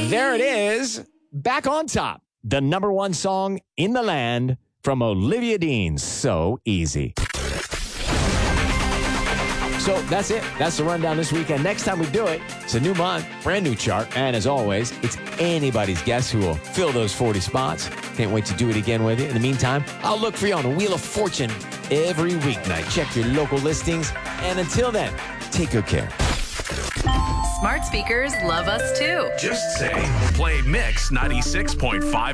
There it is. Back on top. The number one song in the land from Olivia Dean. So easy. So that's it. That's the rundown this weekend. Next time we do it, it's a new month, brand new chart. And as always, it's anybody's guess who will fill those 40 spots. Can't wait to do it again with you. In the meantime, I'll look for you on the Wheel of Fortune every weeknight. Check your local listings. And until then, take good care. Smart speakers love us too. Just say, play Mix 96.5